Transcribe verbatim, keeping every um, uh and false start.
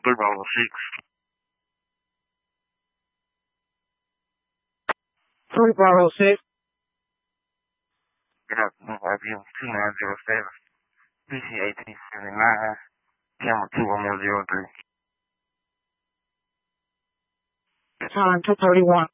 three Bravo six. three Bravo six. Yeah, I B M two nine zero seven. P C eighteen seventy-nine. Camera two one one zero three. Time two thirty-one.